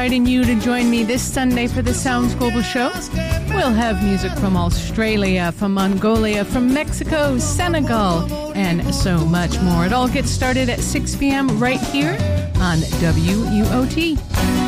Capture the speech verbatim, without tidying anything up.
inviting you to join me this Sunday for the Sounds Global Show. We'll have music from Australia, from Mongolia, from Mexico, Senegal, and so much more. It all gets started at six p.m. right here on W U O T.